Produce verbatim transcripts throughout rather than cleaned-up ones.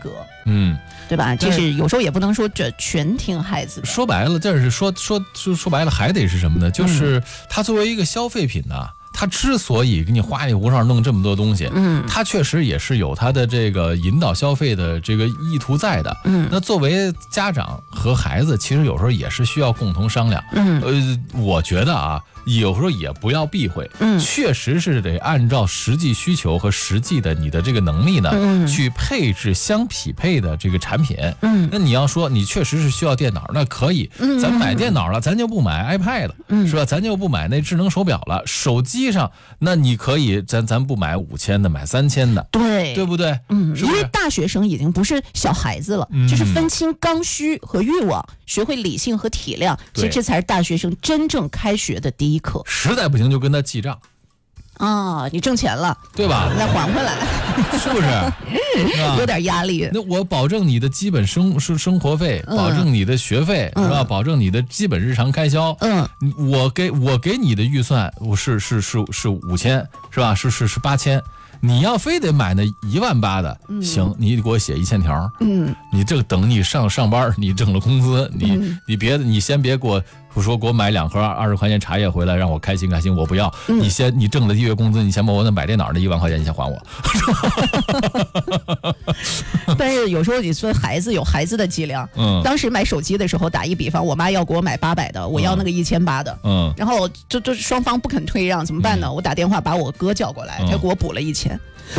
格， 嗯， 对吧？这是有时候也不能说这全听孩子的。 说白了，这是说说说说白了，还得是什么呢？就是它作为一个消费品呢、啊。他之所以给你花里胡哨弄这么多东西，嗯，他确实也是有他的这个引导消费的这个意图在的，嗯。那作为家长和孩子，其实有时候也是需要共同商量，嗯。呃，我觉得啊，有时候也不要避讳，嗯，确实是得按照实际需求和实际的你的这个能力呢，嗯，去配置相匹配的这个产品，嗯。那你要说你确实是需要电脑，那可以，嗯，咱买电脑了，咱就不买 iPad 了，嗯，是吧？咱就不买那智能手表了，手机上，那你可以，咱咱不买五千的，买三千的， 对， 对不对？ 嗯， 是不是？ 因为大学生已经不是小孩子了，嗯、就是分清刚需和欲望，学会理性和体谅，其实这才是大学生真正开学的第一课。 实在不行就跟他记账。 啊，你挣钱了， 对吧？ 再还回来， 是不是？ 有点压力。 那我保证你的基本生生生活费，嗯、保证你的学费，嗯、是吧？保证你的基本日常开销。嗯，我给我给你的预算，我是是是是五千，是吧？是是是八千。你要非得买那一万八的，嗯、行，你给我写一千条。嗯，你这等你上上班，你挣了工资，你、嗯、你别的，你先别给我。我说给我买两盒二十块钱茶叶回来，让我开心开心，我不要。嗯、你先，你挣了一月工资，你先把我那买电脑那一万块钱，你先还我。 但是有时候你说孩子有孩子的伎俩。嗯。当时买手机的时候，打一比方，我妈要给我买八百的，我要那个一千八的。嗯。然后就就双方不肯退让，怎么办呢？嗯、我打电话把我哥叫过来，他给我补了一千。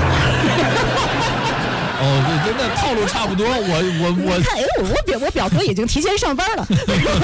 哦，对，那套路差不多。我我我看，哎，我表我表哥已经提前上班了，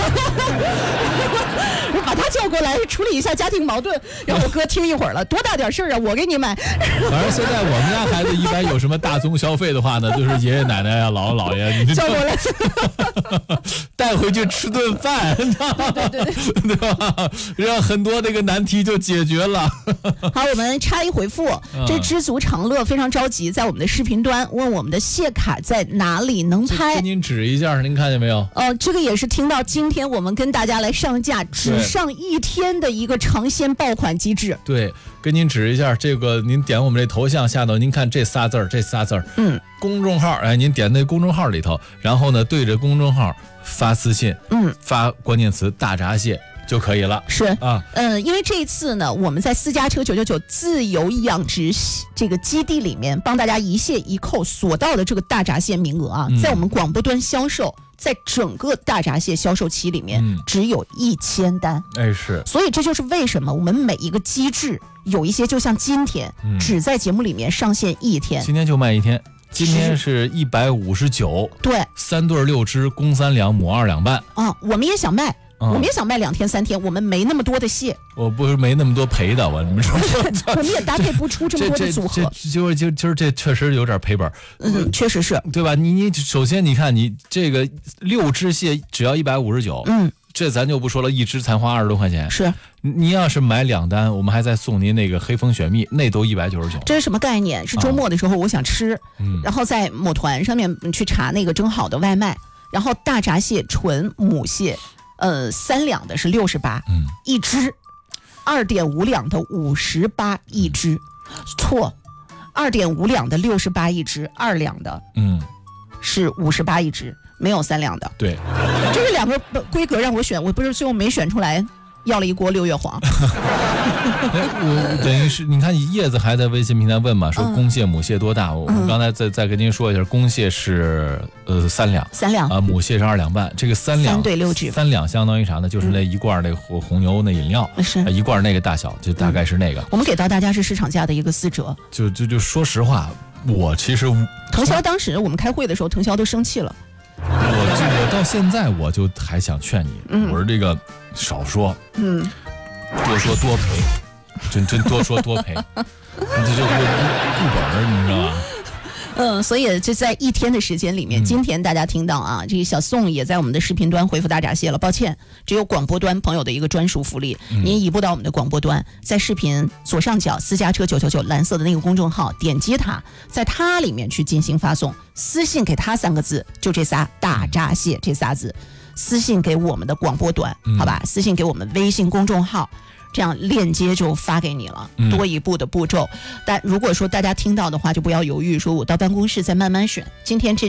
我把他叫过来处理一下家庭矛盾。然后我哥听一会儿了，多大点事儿啊，我给你买。 反正现在我们家孩子一般有什么大宗消费的话呢，就是爷爷奶奶呀、姥姥姥爷叫过来， 带回去吃顿饭，对对对， 对吧？让很多那个难题就解决了。 好，我们插一回复，这知足常乐非常着急，在我们的视频端问我们的谢卡在哪里能拍？ 给您指一下，您看见没有？ 呃，这个也是听到今天我们跟大家来上架只上一天的一个尝鲜爆款机制。 对，跟您指一下，这个您点我们这头像下头，您看这仨字儿，这仨字儿，嗯，公众号，哎，您点那公众号里头，然后呢对着公众号发私信，嗯，发关键词大闸蟹。就可以了， 是啊，嗯，因为这一次呢，我们在私家车九九九自由养殖这个基地里面，帮大家一蟹一扣锁到的这个大闸蟹名额啊，嗯、在我们广播端销售，在整个大闸蟹销售期里面，嗯、只有一千单， 哎是， 所以这就是为什么我们每一个机制有一些就像今天，嗯、只在节目里面上线一天， 今天就卖一天。今天是一百五十九， 对， 三对六只，公三两，母二两半啊，我们也想卖。嗯、我们也想卖两天三天，我们没那么多的蟹， 我不是没那么多赔的，我们说， 我们也搭配不出这么多的组合， 这这就就就是这确实有点赔本， 嗯，确实是， 对吧？你你首先你看你这个六只蟹只要一百五十九，嗯，这咱就不说了，一只才花二十多块钱， 是， 你要是买两单，我们还再送您那个黑蜂雪蜜，那都一百九十九。 这是什么概念？是周末的时候我想吃，嗯，然后在某团上面去查那个蒸好的外卖，然后大闸蟹纯母蟹。呃，三两的是六十八，嗯，一只，二点五两的五十八一只，错，二点五两的六十八一只，二两的，嗯，是五十八一只，没有三两的， 对， 这是两个规格让我选，我不是最后没选出来。要了一锅六月黄， 我等于是你看叶子还在微信平台问嘛，说公蟹母蟹多大？我们刚才再再跟您说一下，公蟹是呃三两， 三两啊，母蟹是二两半。这个三两三对六只， 三两相当于啥呢？就是那一罐那红红牛那饮料，是一罐那个大小，就大概是那个。 我们给到大家是市场价的一个四折。 就就就说实话，我其实腾霄当时我们开会的时候，腾霄都生气了。 我这我到现在我就还想劝你，嗯、我说这个少说，嗯，多说多赔，真真多说多赔，这就固本，你知道吧？ 嗯，所以就在一天的时间里面，嗯、今天大家听到啊，这个小宋也在我们的视频端回复大闸蟹了，抱歉，只有广播端朋友的一个专属福利，嗯、您移步到我们的广播端，在视频左上角私家车九九九蓝色的那个公众号，点击它，在它里面去进行发送，私信给他三个字，就这仨大闸蟹这仨字，私信给我们的广播端，嗯、好吧，私信给我们微信公众号。这样链接就发给你了，多一步的步骤。嗯、但如果说大家听到的话，就不要犹豫，说我到办公室再慢慢选。今天这